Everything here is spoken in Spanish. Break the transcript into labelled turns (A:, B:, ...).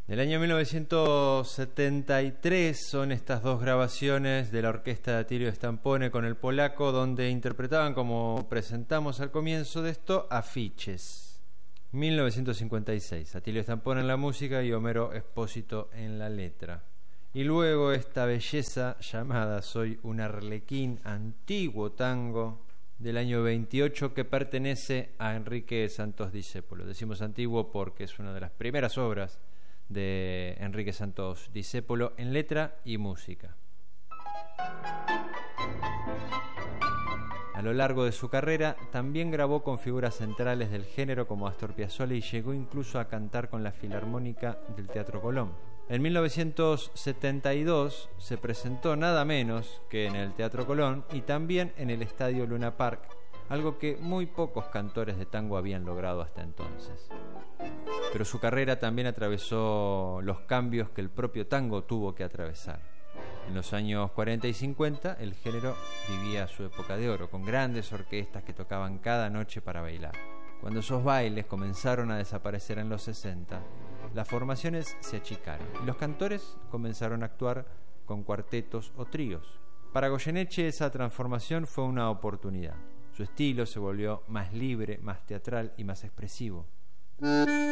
A: Del año 1973 son estas dos grabaciones de la orquesta de Atilio Stampone con el polaco, donde interpretaban, como presentamos al comienzo de esto, afiches. 1956, Atilio Stampone en la música y Homero Espósito en la letra. Y luego esta belleza llamada Soy un arlequín, antiguo tango del año 28 que pertenece a Enrique Santos Discépolo. Decimos antiguo porque es una de las primeras obras de Enrique Santos Discépolo en letra y música. A lo largo de su carrera también grabó con figuras centrales del género como Astor Piazzolla y llegó incluso a cantar con la Filarmónica del Teatro Colón. En 1972 se presentó nada menos que en el Teatro Colón y también en el Estadio Luna Park, algo que muy pocos cantores de tango habían logrado hasta entonces. Pero su carrera también atravesó los cambios que el propio tango tuvo que atravesar. En los años 40 y 50 el género vivía su época de oro, con grandes orquestas que tocaban cada noche para bailar. Cuando esos bailes comenzaron a desaparecer en los 60, las formaciones se achicaron y los cantores comenzaron a actuar con cuartetos o tríos. Para Goyeneche esa transformación fue una oportunidad. Su estilo se volvió más libre, más teatral y más expresivo.